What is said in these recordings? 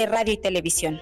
de radio y televisión.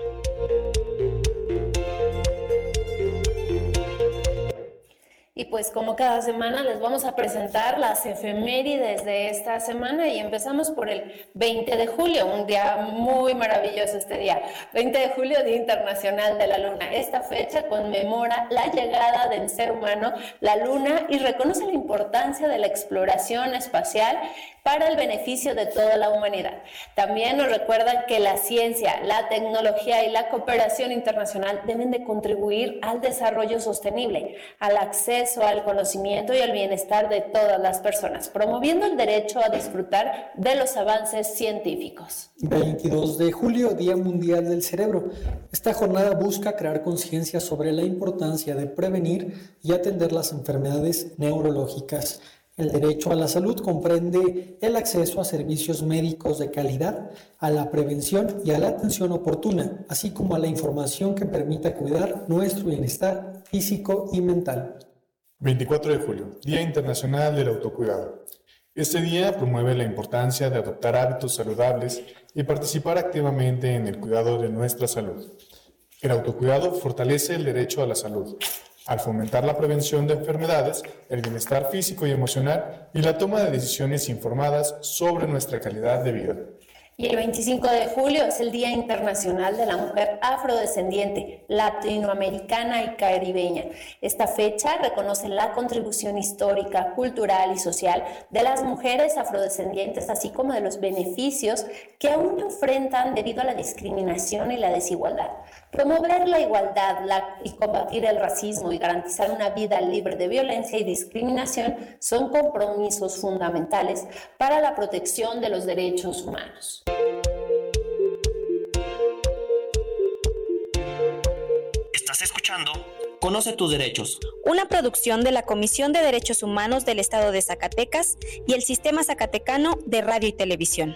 Y pues como cada semana les vamos a presentar las efemérides de esta semana y empezamos por el 20 de julio, un día muy maravilloso este día. 20 de julio, Día Internacional de la Luna. Esta fecha conmemora la llegada del ser humano, la Luna, y reconoce la importancia de la exploración espacial para el beneficio de toda la humanidad. También nos recuerdan que la ciencia, la tecnología y la cooperación internacional deben de contribuir al desarrollo sostenible, al acceso al conocimiento y al bienestar de todas las personas, promoviendo el derecho a disfrutar de los avances científicos. 22 de julio, Día Mundial del Cerebro. Esta jornada busca crear conciencia sobre la importancia de prevenir y atender las enfermedades neurológicas. El derecho a la salud comprende el acceso a servicios médicos de calidad, a la prevención y a la atención oportuna, así como a la información que permita cuidar nuestro bienestar físico y mental. 24 de julio, Día Internacional del Autocuidado. Este día promueve la importancia de adoptar hábitos saludables y participar activamente en el cuidado de nuestra salud. El autocuidado fortalece el derecho a la salud, al fomentar la prevención de enfermedades, el bienestar físico y emocional y la toma de decisiones informadas sobre nuestra calidad de vida. Y el 25 de julio es el Día Internacional de la Mujer Afrodescendiente, Latinoamericana y Caribeña. Esta fecha reconoce la contribución histórica, cultural y social de las mujeres afrodescendientes, así como de los beneficios que aún enfrentan debido a la discriminación y la desigualdad. Promover la igualdad y combatir el racismo y garantizar una vida libre de violencia y discriminación son compromisos fundamentales para la protección de los derechos humanos. Estás escuchando Conoce tus derechos, Una producción de la Comisión de Derechos Humanos del Estado de Zacatecas y el Sistema Zacatecano de Radio y Televisión.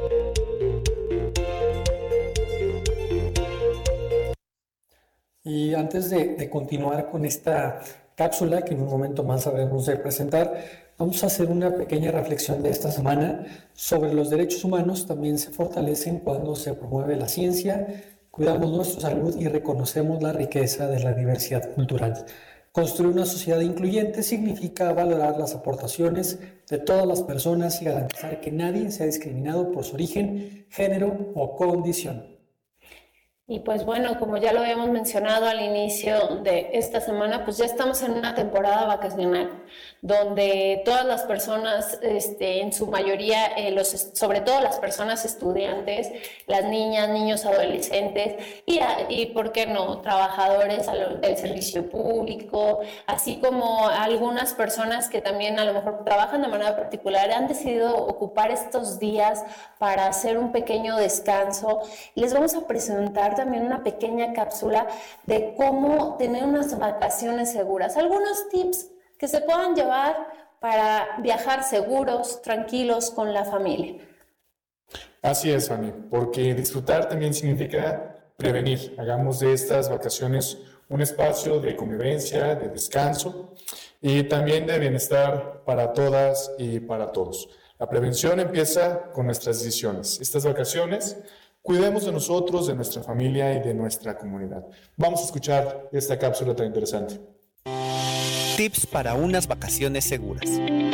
Y antes de continuar con esta cápsula, que en un momento más habremos de presentar, vamos a hacer una pequeña reflexión de esta semana sobre los derechos humanos. También se fortalecen cuando se promueve la ciencia, cuidamos nuestra salud y reconocemos la riqueza de la diversidad cultural. Construir una sociedad incluyente significa valorar las aportaciones de todas las personas y garantizar que nadie sea discriminado por su origen, género o condición. Y pues bueno, como ya lo habíamos mencionado al inicio de esta semana, pues ya estamos en una temporada vacacional donde todas las personas, en su mayoría, sobre todo las personas estudiantes, las niñas, niños, adolescentes y ¿por qué no?, trabajadores del servicio público, así como algunas personas que también a lo mejor trabajan de manera particular, han decidido ocupar estos días para hacer un pequeño descanso. Les vamos a presentar también una pequeña cápsula de cómo tener unas vacaciones seguras, algunos tips que se puedan llevar para viajar seguros, tranquilos con la familia. Así es, Fanny, porque disfrutar también significa prevenir. Hagamos de estas vacaciones un espacio de convivencia, de descanso y también de bienestar para todas y para todos. La prevención empieza con nuestras decisiones. Estas vacaciones, cuidemos de nosotros, de nuestra familia y de nuestra comunidad. Vamos a escuchar esta cápsula tan interesante. tips para unas vacaciones seguras.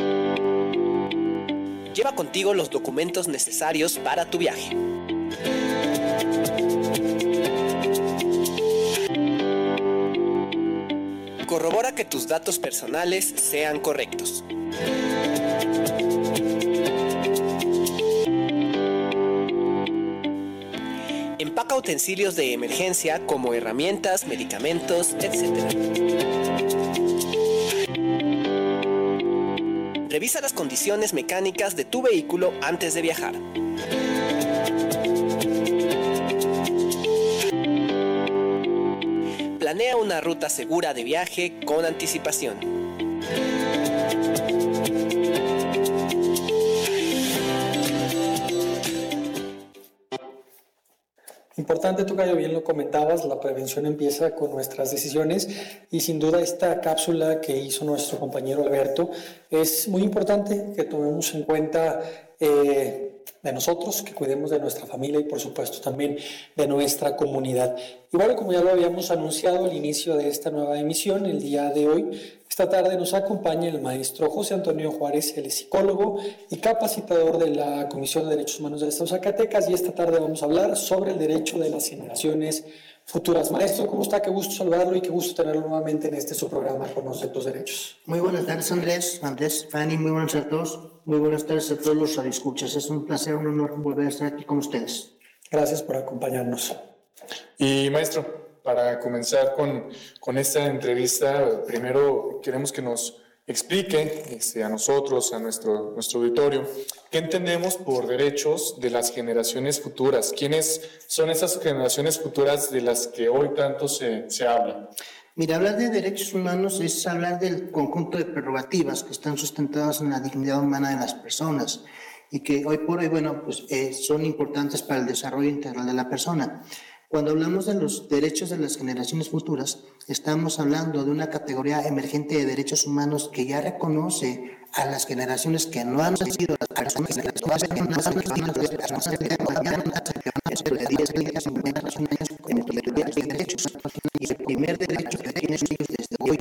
Lleva contigo los documentos necesarios para tu viaje. Corrobora que tus datos personales sean correctos. Empaca utensilios de emergencia como herramientas, medicamentos, etc. Revisa las condiciones mecánicas de tu vehículo antes de viajar. Planea una ruta segura de viaje con anticipación. Importante, Tocayo, bien lo comentabas, la prevención empieza con nuestras decisiones y sin duda esta cápsula que hizo nuestro compañero Alberto es muy importante que tomemos en cuenta de nosotros, que cuidemos de nuestra familia y por supuesto también de nuestra comunidad. Y bueno, como ya lo habíamos anunciado al inicio de esta nueva emisión, el día de hoy, esta tarde nos acompaña el maestro José Antonio Juárez, él es psicólogo y capacitador de la Comisión de Derechos Humanos del Estado de Zacatecas, y esta tarde vamos a hablar sobre el derecho de las generaciones futuras. Maestro, ¿cómo está? Qué gusto saludarlo y qué gusto tenerlo nuevamente en este su programa, Conoce tus Derechos. Muy buenas tardes, Andrés, Fanny, muy buenas tardes a todos. Muy buenas tardes a todos los radioescuchas. Es un placer, un honor volver a estar aquí con ustedes. Gracias por acompañarnos. Y maestro, para comenzar con esta entrevista, primero queremos que nos explique a nosotros, a nuestro auditorio, qué entendemos por derechos de las generaciones futuras. ¿Quiénes son esas generaciones futuras de las que hoy tanto se habla? Mira, hablar de derechos humanos es hablar del conjunto de prerrogativas que están sustentadas en la dignidad humana de las personas y que hoy por hoy, son importantes para el desarrollo integral de la persona. Cuando hablamos de los derechos de las generaciones futuras, estamos hablando de una categoría emergente de derechos humanos que ya reconoce a las generaciones que no han nacido, a las personas que no han nacido, derechos. Y el primer derecho que tienen ellos desde hoy,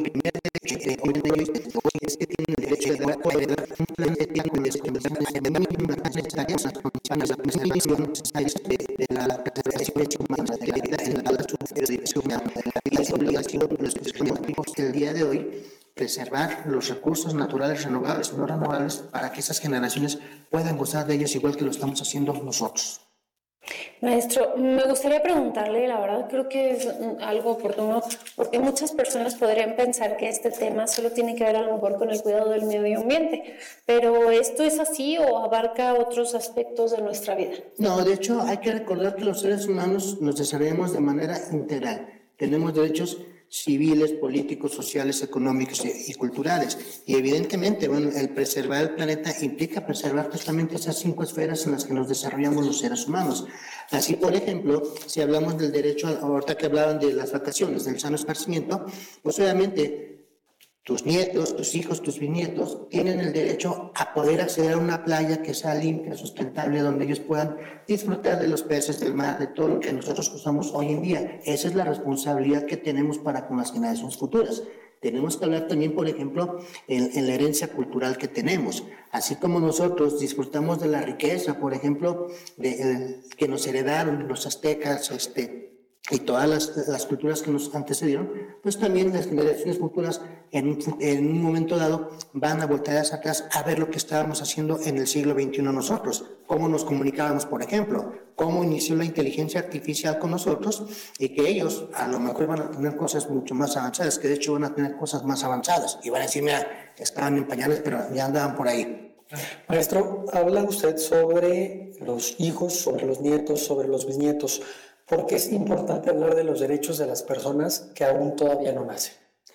es que tienen el derecho de heredar un planeta con las condiciones mínimas necesarias para la preservación de la preservación humana, de la vida en la dirección humana. Y es obligación de los políticos que el día de hoy preservar los recursos naturales renovables y no renovables para que esas generaciones puedan gozar de ellos igual que lo estamos haciendo nosotros. Maestro, me gustaría preguntarle, la verdad creo que es algo oportuno, porque muchas personas podrían pensar que este tema solo tiene que ver a lo mejor con el cuidado del medio ambiente, pero ¿esto es así o abarca otros aspectos de nuestra vida? No, de hecho hay que recordar que los seres humanos nos desarrollamos de manera integral. Tenemos derechos civiles, políticos, sociales, económicos y culturales. Y evidentemente, el preservar el planeta implica preservar justamente esas 5 esferas en las que nos desarrollamos los seres humanos. Así, por ejemplo, si hablamos del derecho, ahorita que hablaban de las vacaciones, del sano esparcimiento, pues obviamente tus nietos, tus hijos, tus bisnietos tienen el derecho a poder acceder a una playa que sea limpia, sustentable, donde ellos puedan disfrutar de los peces del mar, de todo lo que nosotros usamos hoy en día. Esa es la responsabilidad que tenemos para con las generaciones futuras. Tenemos que hablar también, por ejemplo, en la herencia cultural que tenemos. Así como nosotros disfrutamos de la riqueza, por ejemplo, que nos heredaron los aztecas, y todas las culturas que nos antecedieron, pues también las generaciones futuras en un momento dado van a voltear hacia atrás a ver lo que estábamos haciendo en el siglo XXI nosotros, cómo nos comunicábamos, por ejemplo, cómo inició la inteligencia artificial con nosotros y que ellos a lo mejor van a tener cosas mucho más avanzadas, que de hecho van a tener cosas más avanzadas y van a decir, mira, estaban en pañales, pero ya andaban por ahí. Maestro, habla usted sobre los hijos, sobre los nietos, sobre los bisnietos. ¿Por qué es importante hablar de los derechos de las personas que aún todavía no nacen?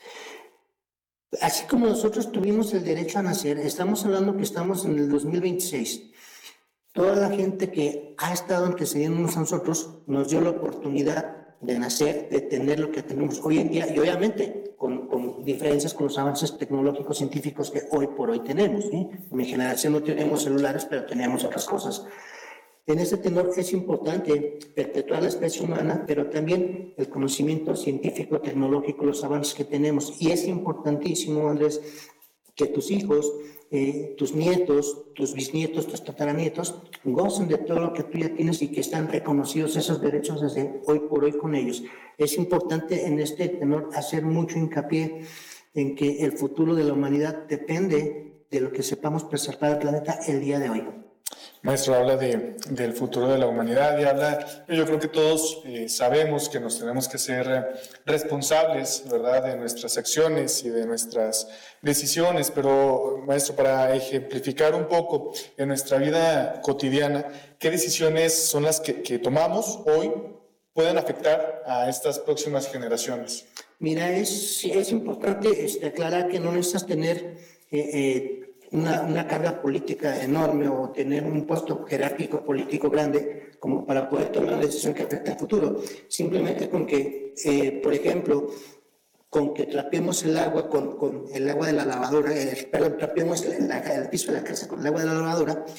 Así como nosotros tuvimos el derecho a nacer, estamos hablando que estamos en el 2026. Toda la gente que ha estado antecediéndonos a nosotros nos dio la oportunidad de nacer, de tener lo que tenemos hoy en día y obviamente con diferencias con los avances tecnológicos científicos que hoy por hoy tenemos. En mi generación no tenemos celulares, pero teníamos otras cosas. En ese tenor es importante perpetuar la especie humana, pero también el conocimiento científico, tecnológico, los avances que tenemos. Y es importantísimo, Andrés, que tus hijos, tus nietos, tus bisnietos, tus tataranietos, gocen de todo lo que tú ya tienes y que están reconocidos esos derechos desde hoy por hoy con ellos. Es importante en este tenor hacer mucho hincapié en que el futuro de la humanidad depende de lo que sepamos preservar el planeta el día de hoy. Maestro, habla del futuro de la humanidad y habla, yo creo que todos sabemos que nos tenemos que ser responsables, ¿verdad?, de nuestras acciones y de nuestras decisiones, pero, maestro, para ejemplificar un poco en nuestra vida cotidiana, ¿qué decisiones son las que tomamos hoy pueden afectar a estas próximas generaciones? Mira, es importante aclarar que no necesitas tener una carga política enorme o tener un puesto jerárquico político grande como para poder tomar una decisión que afecte al futuro. Simplemente con que, por ejemplo, con que trapeemos el agua con el agua de la lavadora, trapeemos el piso de la casa con el agua de la lavadora,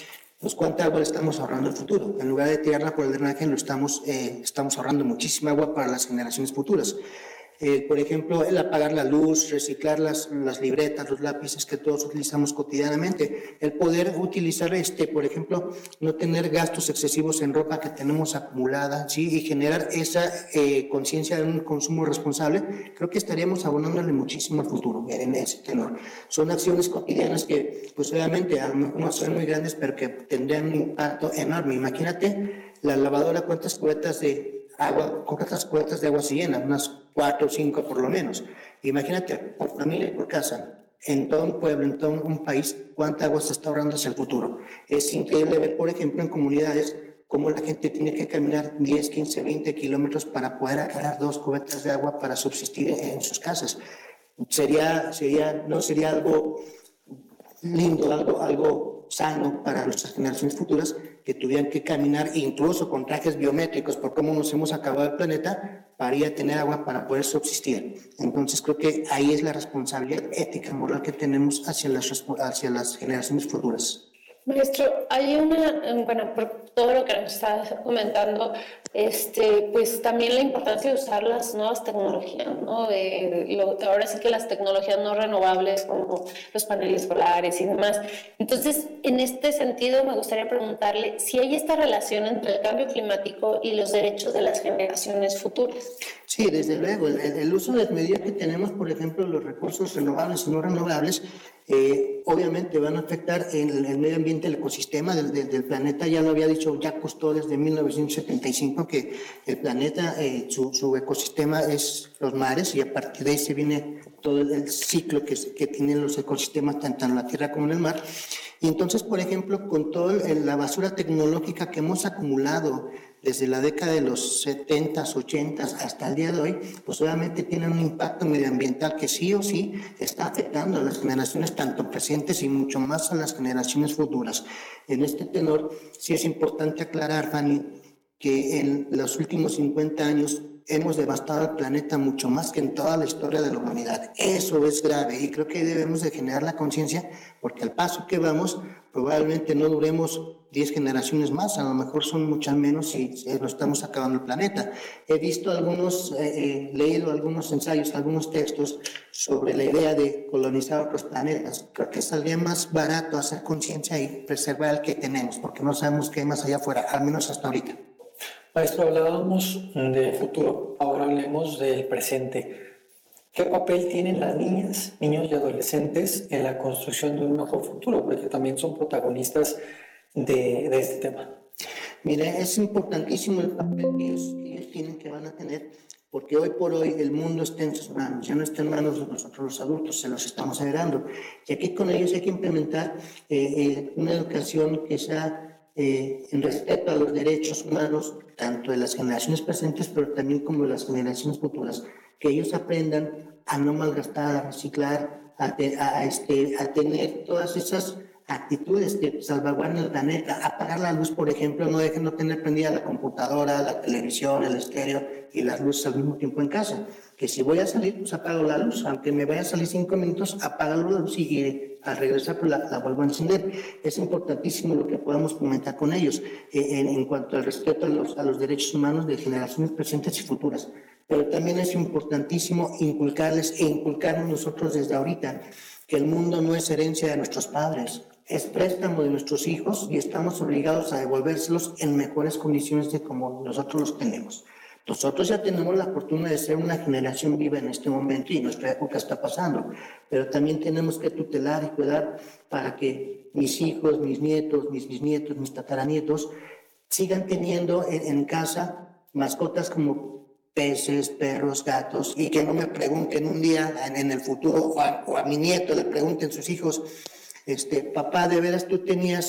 pues ¿cuánta agua le estamos ahorrando al futuro? En lugar de tirarla por el drenaje, estamos ahorrando muchísima agua para las generaciones futuras. Por ejemplo, el apagar la luz, reciclar las libretas, los lápices que todos utilizamos cotidianamente, el poder utilizar, por ejemplo, no tener gastos excesivos en ropa que tenemos acumulada, ¿sí? Y generar esa conciencia de un consumo responsable, creo que estaríamos abonándole muchísimo al futuro en ese tenor. Son acciones cotidianas que, pues obviamente, a lo mejor no son muy grandes, pero que tendrían un impacto enorme. Imagínate la lavadora, cuántas cubetas de agua se llenan, unas 4 o 5 por lo menos. Imagínate, por familia y por casa, en todo un pueblo, en todo un país, cuánta agua se está ahorrando hacia el futuro. Es increíble ver, por ejemplo, en comunidades, cómo la gente tiene que caminar 10, 15, 20 kilómetros para poder agarrar 2 cubetas de agua para subsistir en sus casas. No sería algo lindo, algo sano para nuestras generaciones futuras, que tuvieran que caminar incluso con trajes biométricos por cómo nos hemos acabado el planeta para ir a tener agua para poder subsistir. Entonces creo que ahí es la responsabilidad ética, moral que tenemos hacia las generaciones futuras. Maestro, hay por todo lo que nos está comentando, pues también la importancia de usar las nuevas tecnologías, ¿no? Ahora sí que las tecnologías no renovables como los paneles solares y demás. Entonces, en este sentido, me gustaría preguntarle si hay esta relación entre el cambio climático y los derechos de las generaciones futuras. Sí, desde luego. El uso desmedido que tenemos, por ejemplo, los recursos renovables y no renovables, obviamente van a afectar el medio ambiente, el ecosistema del planeta. Ya lo había dicho Jacques Cousteau desde 1975, que el planeta, su ecosistema es los mares, y a partir de ahí se viene todo el ciclo que tienen los ecosistemas tanto en la tierra como en el mar. Y entonces, por ejemplo, con toda la basura tecnológica que hemos acumulado desde la década de los 70s, 80s hasta el día de hoy, pues obviamente tiene un impacto medioambiental que sí o sí está afectando a las generaciones tanto presentes y mucho más a las generaciones futuras. En este tenor, sí es importante aclarar, Fanny, que en los últimos 50 años hemos devastado el planeta mucho más que en toda la historia de la humanidad. Eso es grave y creo que debemos de generar la conciencia, porque al paso que vamos, probablemente no duremos 10 generaciones más, a lo mejor son muchas menos y nos estamos acabando el planeta. He visto leído algunos ensayos, algunos textos sobre la idea de colonizar otros planetas. Creo que saldría más barato hacer conciencia y preservar el que tenemos, porque no sabemos qué hay más allá afuera, al menos hasta ahorita. Maestro, hablábamos del futuro, ahora hablemos del presente. ¿Qué papel tienen las niñas, niños y adolescentes en la construcción de un mejor futuro? Porque también son protagonistas de este tema. Mire, es importantísimo el papel que ellos tienen, que van a tener, porque hoy por hoy el mundo está en sus manos, ya no está en manos de nosotros los adultos, se los estamos heredando. Y aquí con ellos hay que implementar una educación que sea en respeto a los derechos humanos, tanto de las generaciones presentes, pero también como de las generaciones futuras, que ellos aprendan a no malgastar, a reciclar, a tener todas esas actitudes que salvaguardan el planeta. Apagar la luz, por ejemplo, no dejen no tener prendida la computadora, la televisión, el estéreo y las luces al mismo tiempo en casa. Que si voy a salir, pues apago la luz, aunque me vaya a salir 5 minutos, apago la luz y al regresar pues la vuelvo a encender. Es importantísimo lo que podamos comentar con ellos en cuanto al respeto a los derechos humanos de generaciones presentes y futuras. Pero también es importantísimo inculcarnos nosotros desde ahorita que el mundo no es herencia de nuestros padres, es préstamo de nuestros hijos y estamos obligados a devolvérselos en mejores condiciones de como nosotros los tenemos. Nosotros ya tenemos la fortuna de ser una generación viva en este momento y nuestra época está pasando, pero también tenemos que tutelar y cuidar para que mis hijos, mis nietos, mis bisnietos, mis tataranietos sigan teniendo en casa mascotas como peces, perros, gatos, y que no me pregunten un día en el futuro o a mi nieto le pregunten sus hijos, papá, ¿de veras tú tenías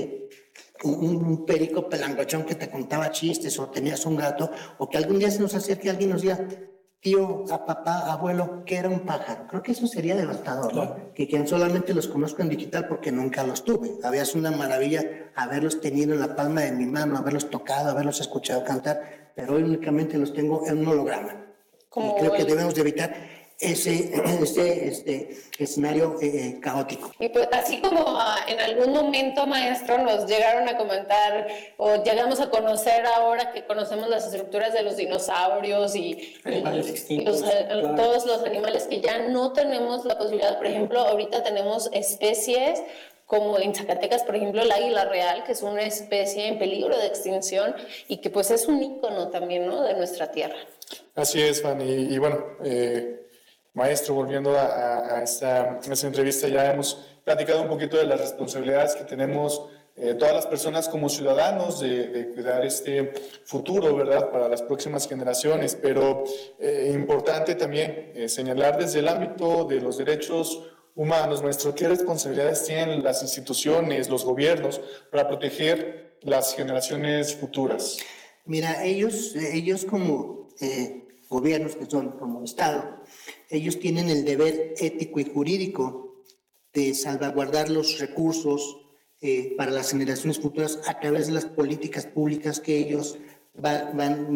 un perico pelangochón que te contaba chistes o tenías un gato? O que algún día se nos acerque alguien y nos diga, tío, a papá, abuelo, que era un pájaro. Creo que eso sería devastador, ¿no? Que quien solamente los conozco en digital porque nunca los tuve. Había sido una maravilla haberlos tenido en la palma de mi mano, haberlos tocado, haberlos escuchado cantar, pero hoy únicamente los tengo en un holograma. Y creo que debemos de evitar ese escenario caótico. Y pues así como en algún momento, maestro, nos llegaron a comentar o llegamos a conocer ahora que conocemos las estructuras de los dinosaurios y claro. todos los animales que ya no tenemos la posibilidad, por ejemplo, ahorita tenemos especies como en Zacatecas, por ejemplo, el águila real, que es una especie en peligro de extinción y que pues es un ícono también, ¿no?, de nuestra tierra. Así es, Fanny. Y bueno, maestro, volviendo a esta entrevista, ya hemos platicado un poquito de las responsabilidades que tenemos todas las personas como ciudadanos de cuidar este futuro, ¿verdad?, para las próximas generaciones, pero importante también señalar desde el ámbito de los derechos humanos, maestro, ¿qué responsabilidades tienen las instituciones, los gobiernos para proteger las generaciones futuras? Mira, ellos como gobiernos, que son como Estado, ellos tienen el deber ético y jurídico de salvaguardar los recursos para las generaciones futuras a través de las políticas públicas que ellos van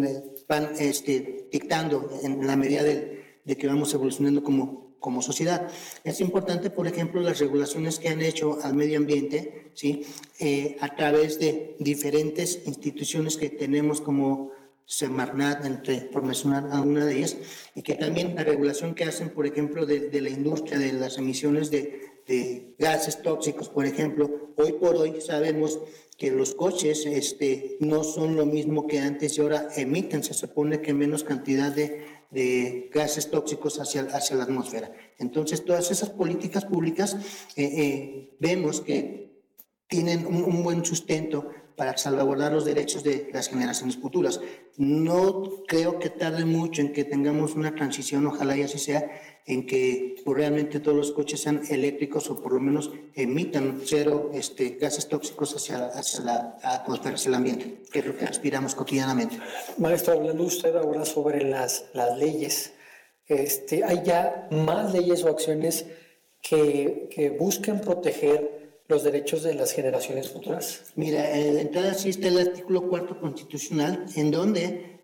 dictando en la medida de que vamos evolucionando como sociedad. Es importante, por ejemplo, las regulaciones que han hecho al medio ambiente, ¿sí?, a través de diferentes instituciones que tenemos como Semarnat, por mencionar alguna de ellas, y que también la regulación que hacen, por ejemplo, de la industria, de las emisiones de gases tóxicos, por ejemplo. Hoy por hoy sabemos que los coches no son lo mismo que antes y ahora emiten, se supone que menos cantidad de gases tóxicos hacia la atmósfera. Entonces, todas esas políticas públicas vemos que tienen un buen sustento para salvaguardar los derechos de las generaciones futuras. No creo que tarde mucho en que tengamos una transición, ojalá y así sea, en que realmente todos los coches sean eléctricos o por lo menos emitan cero gases tóxicos hacia la atmósfera, hacia el ambiente, que es lo que aspiramos cotidianamente. Maestro, hablando usted ahora sobre las leyes, ¿hay ya más leyes o acciones que busquen proteger los derechos de las generaciones futuras? Mira, de entrada sí está el artículo 4 constitucional, en donde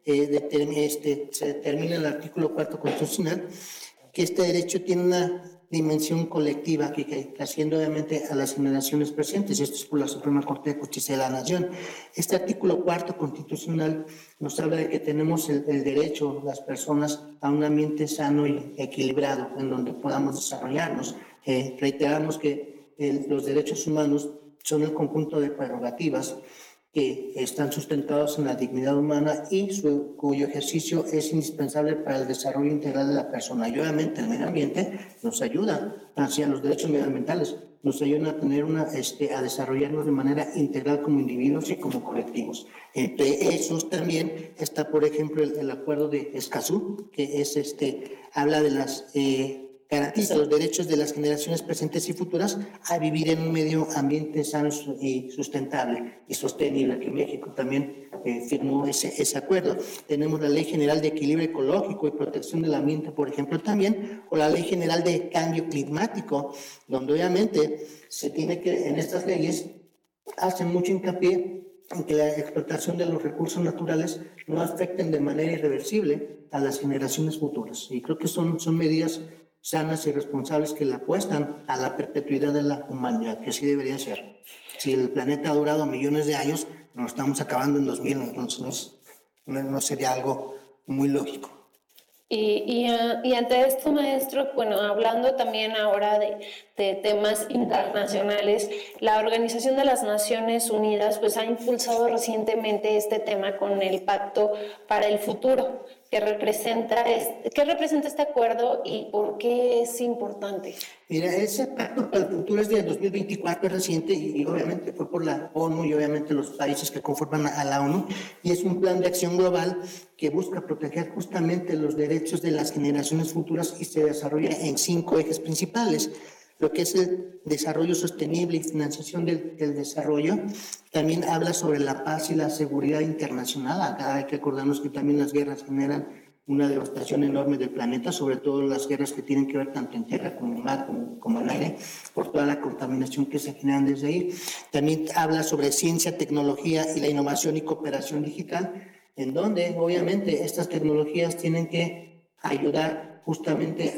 se determina el artículo 4 constitucional que este derecho tiene una dimensión colectiva que asciende obviamente a las generaciones presentes. Esto es por la Suprema Corte de Justicia de la Nación. Este artículo 4 constitucional nos habla de que tenemos el derecho, las personas, a un ambiente sano y equilibrado en donde podamos desarrollarnos. Reiteramos que los derechos humanos son el conjunto de prerrogativas que están sustentados en la dignidad humana y cuyo ejercicio es indispensable para el desarrollo integral de la persona. Y obviamente el medio ambiente nos ayuda hacia los derechos medioambientales, nos ayudan a tener a desarrollarnos de manera integral como individuos y como colectivos. Entre esos también está, por ejemplo, el acuerdo de Escazú, que habla de las garantiza los derechos de las generaciones presentes y futuras a vivir en un medio ambiente sano y sustentable y sostenible, que México también firmó ese acuerdo. Tenemos la Ley General de Equilibrio Ecológico y Protección del Ambiente, por ejemplo, también, o la Ley General de Cambio Climático, donde obviamente se tiene que, en estas leyes, hacen mucho hincapié en que la explotación de los recursos naturales no afecten de manera irreversible a las generaciones futuras. Y creo que son medidas sanas y responsables que le apuestan a la perpetuidad de la humanidad, que así debería ser. Si el planeta ha durado millones de años, nos estamos acabando en 2000, entonces no sería algo muy lógico. Y ante esto, maestro, bueno, hablando también ahora de temas internacionales, la Organización de las Naciones Unidas pues ha impulsado recientemente este tema con el Pacto para el Futuro. ¿Qué representa este acuerdo y por qué es importante? Mira, ese Pacto para el Futuro es de 2024, es reciente y obviamente fue por la ONU y obviamente los países que conforman a la ONU, y es un plan de acción global que busca proteger justamente los derechos de las generaciones futuras y se desarrolla en 5 ejes principales. Lo que es el desarrollo sostenible y financiación del desarrollo. También habla sobre la paz y la seguridad internacional. Acá hay que acordarnos que también las guerras generan una devastación enorme del planeta, sobre todo las guerras que tienen que ver tanto en tierra como en mar, como en aire, por toda la contaminación que se generan desde ahí. También habla sobre ciencia, tecnología y la innovación y cooperación digital, en donde obviamente estas tecnologías tienen que ayudar justamente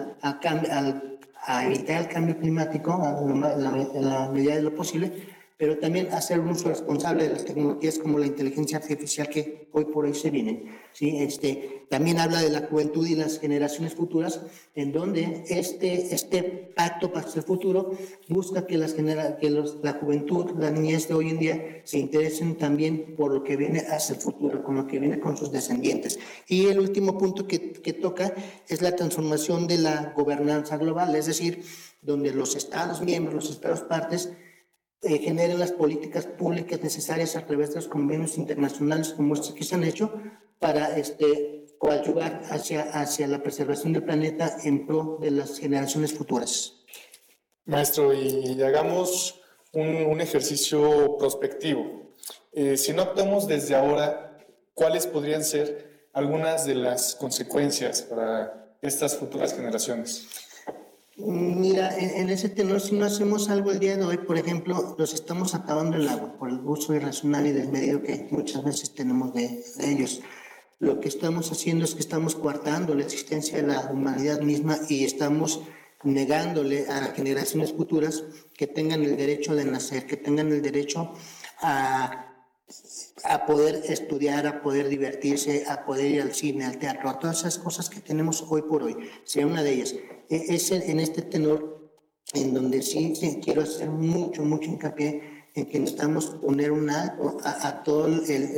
a evitar el cambio climático en la medida de lo posible, pero también hacer un uso responsable de las tecnologías como la inteligencia artificial que hoy por hoy se vienen. ¿Sí? También habla de la juventud y las generaciones futuras, en donde este pacto para el futuro busca que la juventud, la niñez de hoy en día, se interesen también por lo que viene hacia el futuro, con lo que viene con sus descendientes. Y el último punto que toca es la transformación de la gobernanza global, es decir, donde los Estados miembros, los Estados partes, generen las políticas públicas necesarias a través de los convenios internacionales como estos que se han hecho para coadyuvar hacia la preservación del planeta en pro de las generaciones futuras. Maestro, y hagamos un ejercicio prospectivo. Si no actuamos desde ahora, ¿cuáles podrían ser algunas de las consecuencias para estas futuras generaciones? Mira, en ese tenor, si no hacemos algo el día de hoy, por ejemplo, nos estamos acabando el agua por el uso irracional y desmedido que muchas veces tenemos de ellos. Lo que estamos haciendo es que estamos coartando la existencia de la humanidad misma y estamos negándole a las generaciones futuras que tengan el derecho de nacer, que tengan el derecho a poder estudiar, a poder divertirse, a poder ir al cine, al teatro, a todas esas cosas que tenemos hoy por hoy. Sea una de ellas. Es en este tenor en donde sí quiero hacer mucho hincapié en que necesitamos poner un alto a todos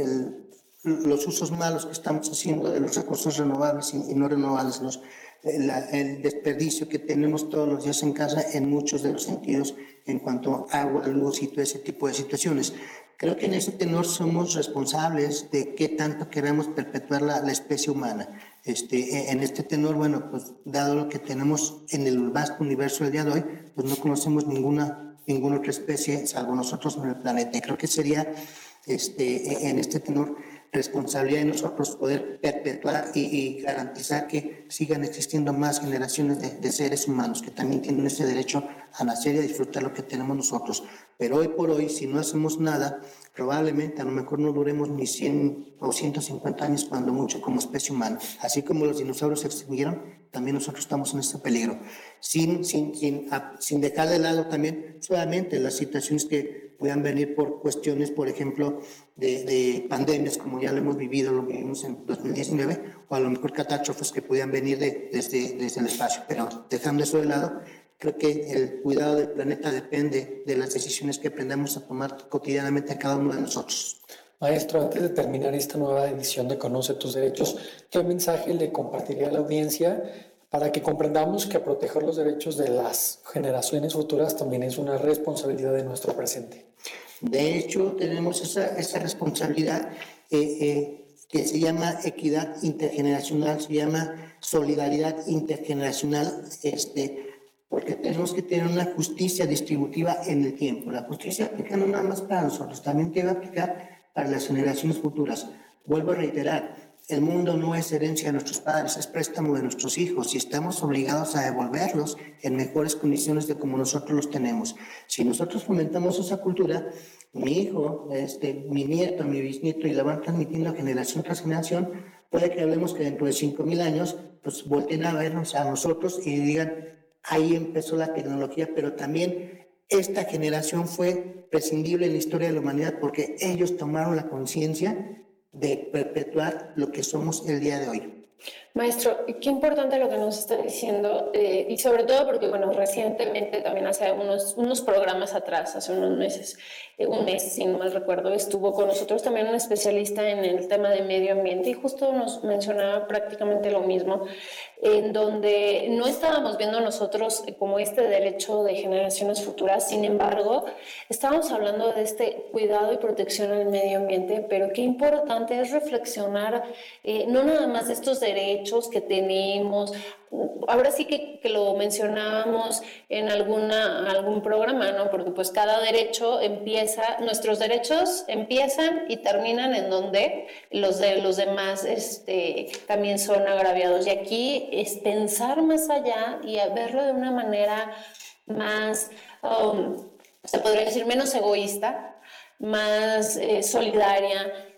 los usos malos que estamos haciendo de los recursos renovables y no renovables, el desperdicio que tenemos todos los días en casa en muchos de los sentidos en cuanto a agua, luz y todo ese tipo de situaciones. Creo que en ese tenor somos responsables de qué tanto queremos perpetuar la especie humana. En este tenor, bueno, pues dado lo que tenemos en el vasto universo del día de hoy, pues no conocemos ninguna otra especie salvo nosotros en el planeta. Y creo que sería en este tenor responsabilidad de nosotros poder perpetuar y garantizar que sigan existiendo más generaciones de seres humanos que también tienen ese derecho a nacer y a disfrutar lo que tenemos nosotros. Pero hoy por hoy, si no hacemos nada, probablemente a lo mejor no duremos ni 100 o 150 años cuando mucho como especie humana. Así como los dinosaurios se extinguieron, también nosotros estamos en este peligro. Sin dejar de lado también solamente las situaciones que puedan venir por cuestiones, por ejemplo, de pandemias, como ya lo vivimos en 2019, o a lo mejor catástrofes que pudieran venir desde el espacio. Pero dejando eso de lado, creo que el cuidado del planeta depende de las decisiones que aprendamos a tomar cotidianamente a cada uno de nosotros. Maestro, antes de terminar esta nueva edición de Conoce tus Derechos, ¿qué mensaje le compartiría a la audiencia para que comprendamos que proteger los derechos de las generaciones futuras también es una responsabilidad de nuestro presente? De hecho, tenemos esa responsabilidad que se llama equidad intergeneracional, se llama solidaridad intergeneracional, porque tenemos que tener una justicia distributiva en el tiempo. La justicia aplica no nada más para nosotros, también debe aplicar para las generaciones futuras. Vuelvo a reiterar, el mundo no es herencia de nuestros padres, es préstamo de nuestros hijos y estamos obligados a devolverlos en mejores condiciones de como nosotros los tenemos. Si nosotros fomentamos esa cultura, mi hijo, mi nieto, mi bisnieto, y la van transmitiendo generación tras generación, puede que hablemos que dentro de 5,000 años, pues volteen a vernos a nosotros y digan, ahí empezó la tecnología, pero también esta generación fue prescindible en la historia de la humanidad porque ellos tomaron la conciencia de perpetuar lo que somos el día de hoy. Maestro, qué importante lo que nos está diciendo y sobre todo porque, bueno, recientemente, también hace unos programas atrás, hace unos meses, un mes, si no mal recuerdo, estuvo con nosotros también un especialista en el tema de medio ambiente y justo nos mencionaba prácticamente lo mismo, en donde no estábamos viendo nosotros como este derecho de generaciones futuras, sin embargo, estábamos hablando de este cuidado y protección al medio ambiente, pero qué importante es reflexionar no nada más de estos derechos que tenemos. Ahora sí que lo mencionábamos en algún programa, ¿no? Porque pues cada derecho nuestros derechos empiezan y terminan en donde los de los demás también son agraviados. Y aquí es pensar más allá y verlo de una manera más, se podría decir, menos egoísta, más solidaria,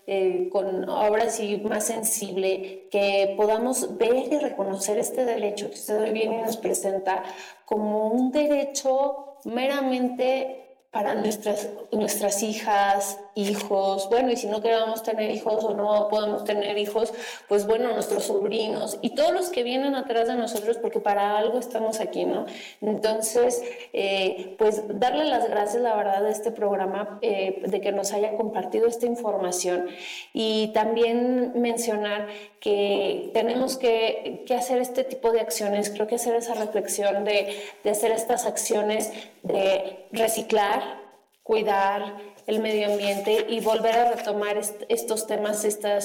con ahora sí más sensible, que podamos ver y reconocer este derecho que usted viene y nos presenta como un derecho meramente para nuestras hijas, hijos, bueno, y si no queremos tener hijos o no podemos tener hijos, pues bueno, nuestros sobrinos y todos los que vienen atrás de nosotros, porque para algo estamos aquí, ¿no? Entonces, pues darle las gracias, la verdad, de este programa, de que nos haya compartido esta información, y también mencionar que tenemos que hacer este tipo de acciones, creo que hacer esa reflexión de hacer estas acciones de reciclar, cuidar el medio ambiente y volver a retomar estos temas,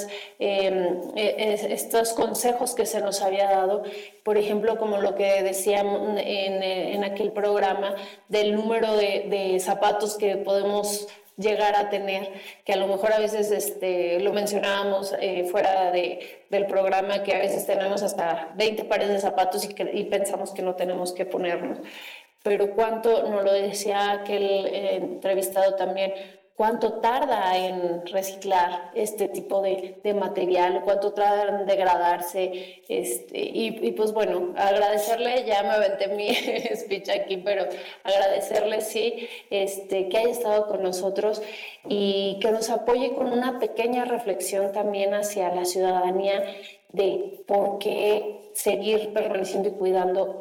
estos consejos que se nos había dado, por ejemplo, como lo que decíamos en aquel programa del número de zapatos que podemos llegar a tener, que a lo mejor a veces lo mencionábamos fuera del programa, que a veces tenemos hasta 20 pares de zapatos y pensamos que no tenemos que ponernos. Pero cuánto, nos lo decía aquel entrevistado también, cuánto tarda en reciclar este tipo de material, cuánto tarda en degradarse, y pues bueno, agradecerle, ya me aventé mi speech aquí, pero agradecerle sí, que haya estado con nosotros y que nos apoye con una pequeña reflexión también hacia la ciudadanía de por qué seguir permaneciendo y cuidando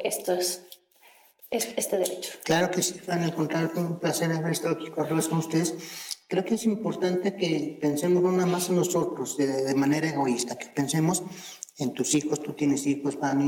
este derecho. Claro que sí, Fanny, al contrario, fue un placer haber estado aquí con ustedes. Creo que es importante que pensemos no nada más en nosotros de manera egoísta, que pensemos en tus hijos. Tú tienes hijos, Fanny,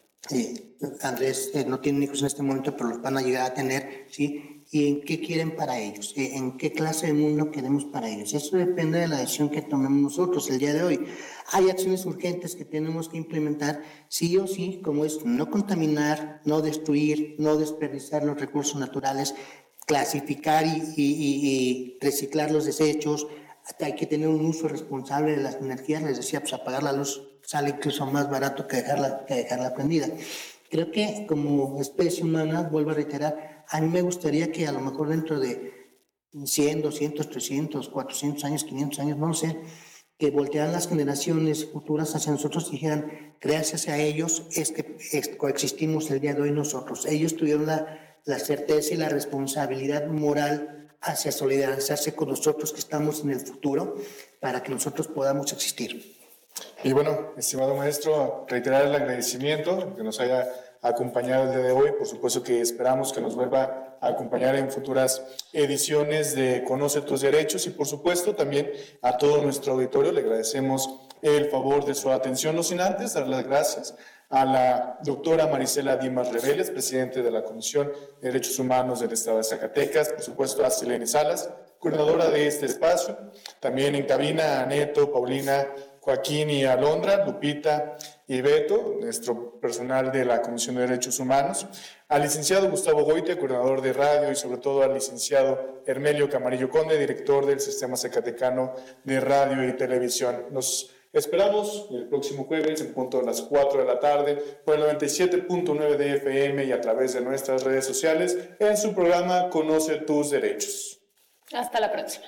Andrés no tiene hijos en este momento, pero los van a llegar a tener, ¿sí? Y en qué quieren para ellos, en qué clase de mundo queremos para ellos. Eso depende de la decisión que tomemos nosotros el día de hoy. Hay acciones urgentes que tenemos que implementar sí o sí, como es no contaminar, no destruir, no desperdiciar los recursos naturales, clasificar y reciclar los desechos. Hay que tener un uso responsable de las energías. Les decía, pues apagar la luz sale incluso más barato que dejarla prendida. Creo que como especie humana, vuelvo a reiterar, a mí me gustaría que a lo mejor dentro de 100, 200, 300, 400 años, 500 años, no lo sé, que voltearan las generaciones futuras hacia nosotros y dijeran, gracias a ellos es que coexistimos el día de hoy nosotros. Ellos tuvieron la certeza y la responsabilidad moral hacia solidarizarse con nosotros que estamos en el futuro para que nosotros podamos existir. Y bueno, estimado maestro, reiterar el agradecimiento que nos haya acompañado el día de hoy. Por supuesto que esperamos que nos vuelva a acompañar en futuras ediciones de Conoce tus Derechos, y por supuesto también a todo nuestro auditorio le agradecemos el favor de su atención, no sin antes dar las gracias a la doctora Marisela Dimas Reveles, presidente de la Comisión de Derechos Humanos del Estado de Zacatecas, por supuesto a Selene Salas, coordinadora de este espacio, también en cabina a Neto, Paulina, Joaquín y Alondra, Lupita y Beto, nuestro personal de la Comisión de Derechos Humanos, al licenciado Gustavo Goite, coordinador de radio, y sobre todo al licenciado Hermelio Camarillo Conde, director del Sistema Zacatecano de Radio y Televisión. Nos esperamos el próximo jueves en punto de las 4 de la tarde por el 97.9 de FM y a través de nuestras redes sociales en su programa Conoce tus Derechos. Hasta la próxima.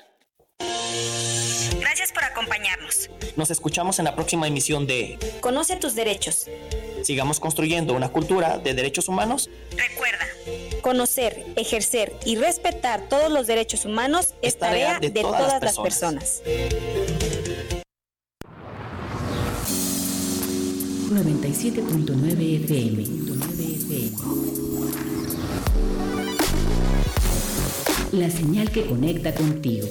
Gracias por acompañarnos. Nos escuchamos en la próxima emisión de Conoce tus derechos. Sigamos construyendo una cultura de derechos humanos. Recuerda, conocer, ejercer y respetar todos los derechos humanos es tarea de todas las personas. 97.9 FM. La señal que conecta contigo.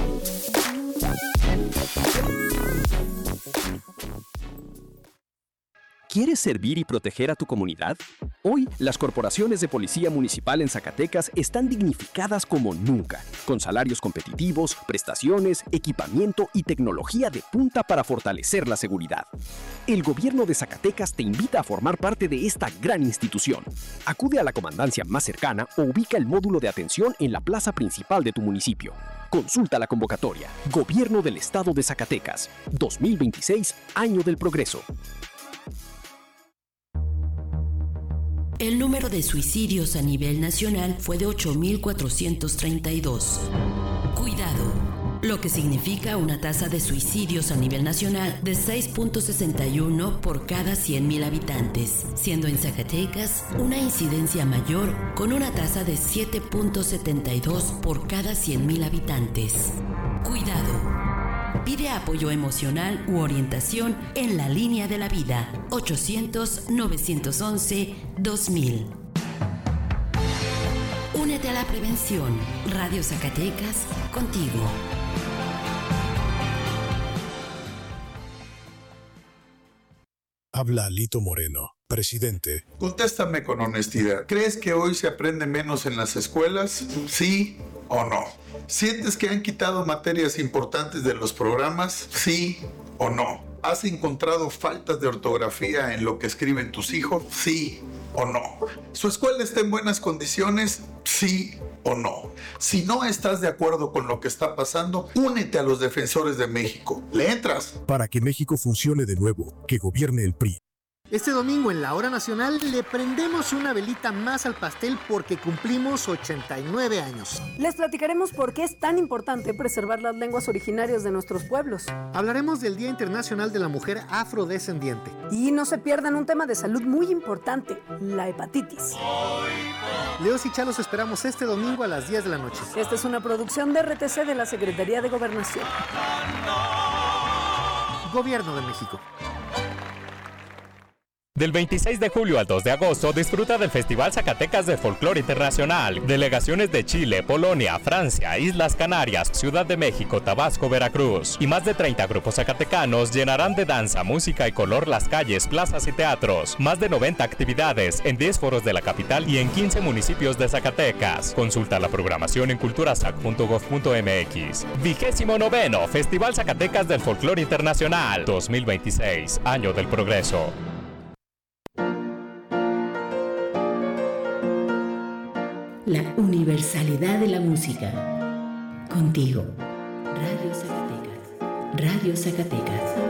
¿Quieres servir y proteger a tu comunidad? Hoy, las corporaciones de policía municipal en Zacatecas están dignificadas como nunca, con salarios competitivos, prestaciones, equipamiento y tecnología de punta para fortalecer la seguridad. El gobierno de Zacatecas te invita a formar parte de esta gran institución. Acude a la comandancia más cercana o ubica el módulo de atención en la plaza principal de tu municipio. Consulta la convocatoria. Gobierno del Estado de Zacatecas. 2026, Año del Progreso. El número de suicidios a nivel nacional fue de 8.432. Cuidado. lo que significa una tasa de suicidios a nivel nacional de 6.61 por cada 100,000 habitantes, siendo en Zacatecas una incidencia mayor con una tasa de 7.72 por cada 100,000 habitantes. Cuidado. Pide apoyo emocional u orientación en la línea de la vida 800-911-2000. Únete a la prevención. Radio Zacatecas, contigo. Habla Alito Moreno, presidente. Contéstame con honestidad. ¿Crees que hoy se aprende menos en las escuelas? ¿Sí o no? ¿Sientes que han quitado materias importantes de los programas? ¿Sí o no? ¿Has encontrado faltas de ortografía en lo que escriben tus hijos? ¿Sí o no? ¿Su escuela está en buenas condiciones? ¿Sí o no? Si no estás de acuerdo con lo que está pasando, únete a los defensores de México. ¿Le entras? Para que México funcione de nuevo, que gobierne el PRI. Este domingo en la Hora Nacional le prendemos una velita más al pastel porque cumplimos 89 años. Les platicaremos por qué es tan importante preservar las lenguas originarias de nuestros pueblos. Hablaremos del Día Internacional de la Mujer Afrodescendiente. Y no se pierdan un tema de salud muy importante, la hepatitis. Leos y Chalos esperamos este domingo a las 10 de la noche. Esta es una producción de RTC de la Secretaría de Gobernación. Gobierno de México. Del 26 de julio al 2 de agosto disfruta del Festival Zacatecas de Folclore Internacional. Delegaciones de Chile, Polonia, Francia, Islas Canarias, Ciudad de México, Tabasco, Veracruz y más de 30 grupos zacatecanos llenarán de danza, música y color las calles, plazas y teatros. Más de 90 actividades en 10 foros de la capital y en 15 municipios de Zacatecas. Consulta la programación en culturazac.gov.mx. 29º Festival Zacatecas del Folclore Internacional 2026, Año del Progreso. La universalidad de la música. Contigo. Radio Zacatecas. Radio Zacatecas.